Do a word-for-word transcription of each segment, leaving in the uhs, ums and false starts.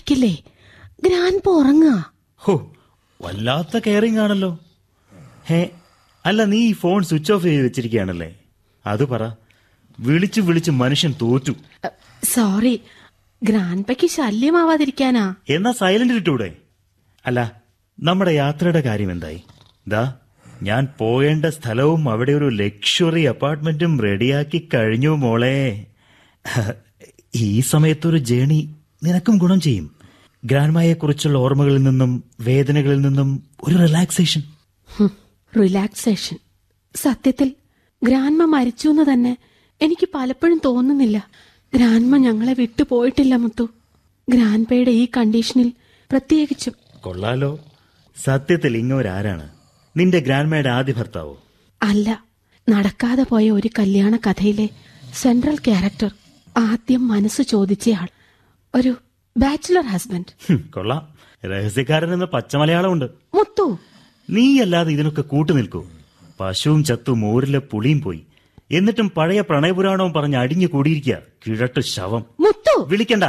വിളിക്കില്ലേ, grand പ ഉറങ്ങാ. ഹോ, വല്ലാത്ത കെയറിംഗ് ആണല്ലോ. ഹേ, അല്ല, നീ ഈ ഫോൺ സ്വിച്ച് ഓഫ് ചെയ്ത് വെച്ചിരിക്കുകയാണല്ലേ? അത് പറ. വിളിച്ചു വിളിച്ച് മനുഷ്യൻ തോറ്റു. Sorry, grand പയ്ക്ക് ശല്യമാവാതിരിക്കാനാ. എന്നാ സൈലന്റ് ഇട്ടൂടെ? അല്ല, നമ്മുടെ യാത്രയുടെ കാര്യം എന്തായി? ദാ, ഞാൻ പോകേണ്ട സ്ഥലവും അവിടെ ഒരു ലക്ഷറി അപ്പാർട്ട്മെന്റും റെഡിയാക്കി കഴിഞ്ഞു മോളെ. ഈ സമയത്തൊരു ജേണി നിനക്കും ഗുണം ചെയ്യും. ഗ്രാൻഡ്മയെ കുറിച്ചുള്ള ഓർമ്മകളിൽ നിന്നും വേദനകളിൽ നിന്നും ഒരു റിലാക്സേഷൻ. റിലാക്സേഷൻ? സത്യത്തിൽ ഗ്രാൻഡ്മ മരിച്ചു എന്ന് തന്നെ എനിക്ക് പലപ്പോഴും തോന്നുന്നില്ല. ഗ്രാൻഡ്മ ഞങ്ങളെ വിട്ടുപോയിട്ടില്ല മുത്തു, ഗ്രാൻഡ്പയുടെ ഈ കണ്ടീഷനിൽ പ്രത്യേകിച്ചും. കൊള്ളാലോ. സത്യത്തിൽ ഇങ്ങോരാരാണ്? നിന്റെ ഗ്രാൻഡ്മയുടെ ആദ്യ ഭർത്താവോ? അല്ല, നടക്കാതെ പോയ ഒരു കല്യാണ കഥയിലെ സെൻട്രൽ ക്യാരക്ടർ, ആദ്യം മനസ്സ് ചോദിച്ചയാൾ, ഒരു ബാച്ചിലർ ഹസ്ബൻഡ്. കൊള്ളാം, രഹസ്യക്കാരൻ എന്ന പച്ചമലയാളമുണ്ട്. മുത്തു, നീയല്ലാതെ ഇതിനൊക്കെ കൂട്ടു നിൽക്കൂ? പശുവും ചത്തു, മോരിലെ പുളിയും പോയി, എന്നിട്ടും പഴയ പ്രണയപുരാണവും പറഞ്ഞ് അടിഞ്ഞു കൂടിയിരിക്കുക കിഴട്ട് ശവം. മുത്തു, വിളിക്കണ്ട.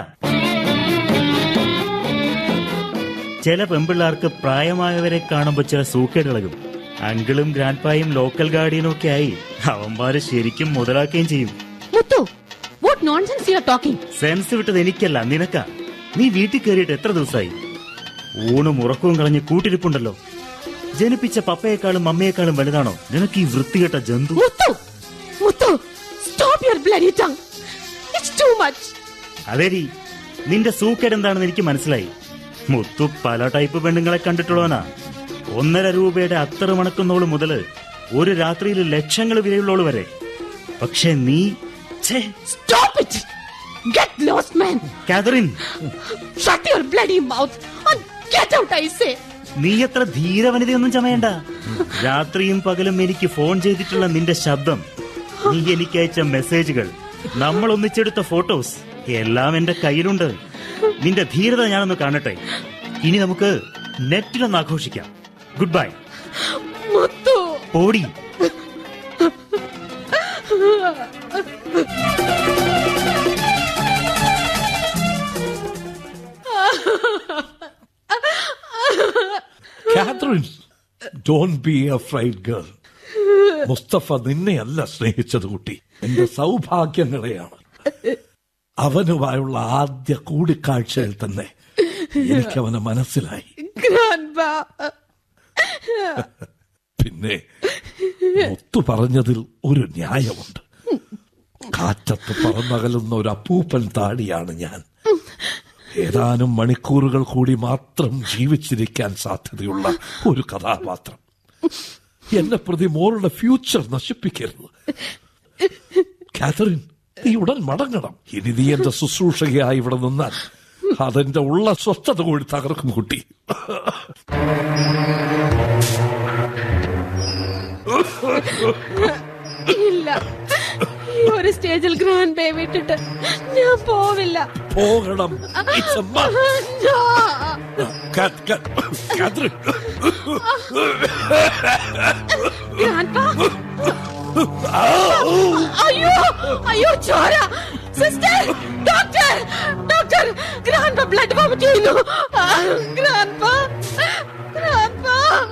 ചില പെമ്പിള്ളാർക്ക് പ്രായമായവരെ കാണുമ്പോ ചില സൂക്കേടുകളകും. അങ്കിളും ഗ്രാൻഡ്പായും ലോക്കൽ ഗാർഡിയനും ഒക്കെ ആയി അവന്മാര് ശരിക്കും മുതലാക്കുകയും ചെയ്യും. മുത്തു, what nonsense you are talking? Sense വിട്ടത് എനിക്കല്ല, നിനക്കാ. നീ വീട്ടിൽ കയറിയിട്ട് എത്ര ദിവസമായി? ഊണും ഉറക്കവും കളഞ്ഞ് കൂട്ടിരിപ്പുണ്ടല്ലോ. ജനിപ്പിച്ച പപ്പയെക്കാളും അമ്മയെക്കാളും വലുതാണോ നിനക്ക് ഈ വൃത്തികെട്ട ജന്തു? മുത്തു, മുത്തു, stop your bloody tongue. It's too much. Atheri, നിന്റെ സൂക്കേട് എന്താണെന്ന് എനിക്ക് മനസ്സിലായി. മുത്തു പല ടൈപ്പ് പെണ്ണുങ്ങളെ കണ്ടിട്ടുള്ളവനാ. ഒന്നര രൂപയുടെ അത്തറ് മണക്കുന്നോള് മുതല് ഒരു രാത്രിയിൽ ലക്ഷങ്ങൾ വിലയുള്ളോള് വരെ. പക്ഷെ നീ Stop it! Get lost, man! Catherine, Shut your bloody mouth and get out, I say! നീ എത്ര ധീരവനിതയൊന്നും ചമയണ്ട. രാത്രിയും പകലും എനിക്ക് ഫോൺ ചെയ്തിട്ടുള്ള നിന്റെ ശബ്ദം, നീ എനിക്ക് അയച്ച മെസ്സേജുകൾ, നമ്മൾ ഒന്നിച്ചെടുത്ത ഫോട്ടോസ് എല്ലാം എന്റെ കയ്യിലുണ്ട്. നിന്റെ ധീരത ഞാനൊന്ന് കാണട്ടെ. ഇനി നമുക്ക് നെറ്റിലൊന്ന് ആഘോഷിക്കാം. Good bye. ഓടി. Catherine, don't be afraid girl. Mustafa നിന്നെയല്ല സ്നേഹിച്ചത് കുട്ടി, എന്റെ സൗഭാഗ്യങ്ങളെയാണ്. അവനുമായുള്ള ആദ്യ കൂടിക്കാഴ്ചയിൽ തന്നെ എനിക്കവനെ മനസ്സിലായി. പിന്നെ മുത്തു പറഞ്ഞതിൽ ഒരു ന്യായമുണ്ട്. കാറ്റത്ത് പറന്നകലുന്ന ഒരു അപ്പൂപ്പൻ താടിയാണ് ഞാൻ. ഏതാനും മണിക്കൂറുകൾ കൂടി മാത്രം ജീവിച്ചിരിക്കാൻ സാധ്യതയുള്ള ഒരു കഥാപാത്രം. എന്നെ പ്രതി മോളുടെ ഫ്യൂച്ചർ നശിപ്പിക്കരുത്. കാതറിൻ, നീ ഉടൻ മടങ്ങണം. ഇനി നീ എന്റെ ശുശ്രൂഷകയായി ഇവിടെ നിന്നാൽ അതെന്റെ ഉള്ള സ്വസ്ഥത കൂടി തകർക്കും കുട്ടി. ഇല്ല, ഒരു സ്റ്റേജിൽ ഗ്രാൻഡ് പേ വിട്ടിട്ട് ഞാൻ പോവില്ല. പോകണം. അയ്യോ അയ്യോ, ചോര! Sister, doctor, doctor, grand blood vomit ചെയ്യുന്നു. ഗ്രാൻഡ് ഗ്രാൻഡ്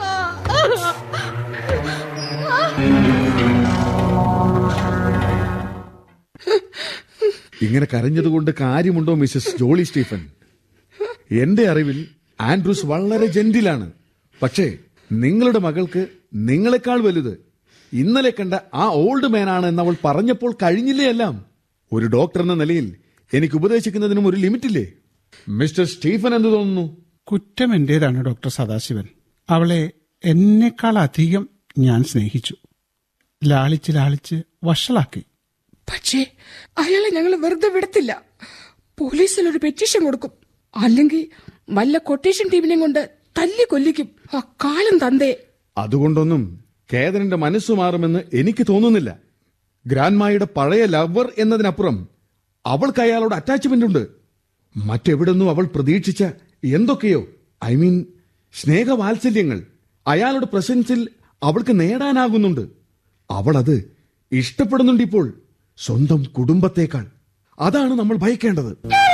ഇങ്ങനെ കരഞ്ഞതുകൊണ്ട് കാര്യമുണ്ടോ മിസ്സസ് ജോളി സ്റ്റീഫൻ? എന്റെ അറിവിൽ ആൻഡ്രൂസ് വളരെ ജെന്റിലാണ്. പക്ഷേ നിങ്ങളുടെ മകൾക്ക് നിങ്ങളെക്കാൾ വലുത് ഇന്നലെ കണ്ട ആ ഓൾഡ് മാനാണ് എന്ന് അവൾ പറഞ്ഞപ്പോൾ കഴിഞ്ഞില്ലേ എല്ലാം? ഒരു ഡോക്ടർ എന്ന നിലയിൽ എനിക്ക് ഉപദേശിക്കുന്നതിനും ഒരു ലിമിറ്റില്ലേ? മിസ്റ്റർ സ്റ്റീഫൻ എന്ത് തോന്നുന്നു? കുറ്റം എന്റേതാണ് ഡോക്ടർ സദാശിവൻ. അവളെ എന്നെക്കാൾ അധികം ഞാൻ സ്നേഹിച്ചു, ലാളിച്ച് ലാളിച്ച് വഷളാക്കി. പക്ഷേ അയാളെ ഞങ്ങൾ വെറുതെ വിടത്തില്ല. പോലീസിൽ ഒരു പെറ്റീഷൻ കൊടുക്കും, അല്ലെങ്കിൽ വല്ല കൊട്ടേഷൻ ടീമിനെ കൊണ്ട് തല്ലി കൊല്ലിക്കും ആ കാലം തന്തേ. അതുകൊണ്ടൊന്നും കേതനന്റെ മനസ്സു മാറുമെന്ന് എനിക്ക് തോന്നുന്നില്ല. ഗ്രാൻഡ്മായുടെ പഴയ ലവർ എന്നതിനപ്പുറം അവൾക്ക് അയാളോട് അറ്റാച്ച്മെന്റ് ഉണ്ട്. മറ്റെവിടെന്നും അവൾ പ്രതീക്ഷിച്ച എന്തൊക്കെയോ, ഐ മീൻ സ്നേഹവാത്സല്യങ്ങൾ അയാളുടെ പ്രസൻസിൽ അവൾക്ക് നേടാനാകുന്നുണ്ട്. അവൾ അത് ഇഷ്ടപ്പെടുന്നുണ്ട് ഇപ്പോൾ, സ്വന്തം കുടുംബത്തേക്കാൾ. അതാണ് നമ്മൾ ഭയക്കേണ്ടത്.